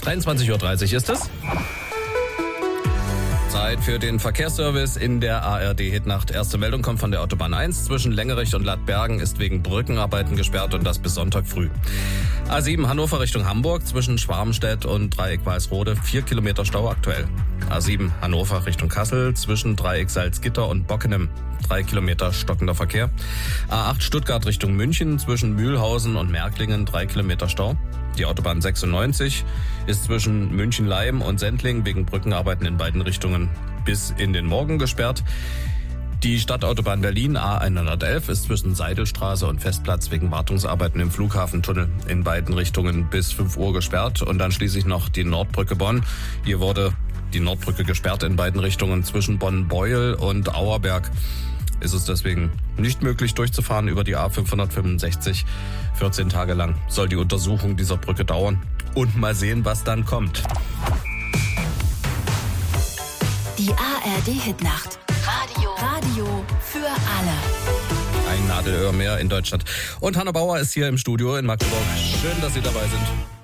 23:30 Uhr ist es. Zeit für den Verkehrsservice in der ARD-Hitnacht. Erste Meldung kommt von der Autobahn 1. Zwischen Längerich und Ladbergen ist wegen Brückenarbeiten gesperrt und das bis Sonntag früh. A7 Hannover Richtung Hamburg zwischen Schwarmstedt und Dreieck Weißrode 4 Kilometer Stau aktuell. A7 Hannover Richtung Kassel zwischen Dreieck Salzgitter und Bockenem 3 Kilometer stockender Verkehr. A8 Stuttgart Richtung München zwischen Mühlhausen und Märklingen 3 Kilometer Stau. Die Autobahn 96 ist zwischen München-Leim und Sendling wegen Brückenarbeiten in beiden Richtungen bis in den Morgen gesperrt. Die Stadtautobahn Berlin A111 ist zwischen Seidelstraße und Festplatz wegen Wartungsarbeiten im Flughafentunnel in beiden Richtungen bis 5 Uhr gesperrt. Und dann schließlich noch die Nordbrücke Bonn. Hier wurde die Nordbrücke gesperrt in beiden Richtungen zwischen Bonn-Beuel und Auerberg. Ist es deswegen nicht möglich durchzufahren über die A565. 14 Tage lang soll die Untersuchung dieser Brücke dauern. Und mal sehen, was dann kommt. Die ARD-Hitnacht. Radio für alle. Ein Nadelöhr mehr in Deutschland. Und Hanna Bauer ist hier im Studio in Magdeburg. Schön, dass Sie dabei sind.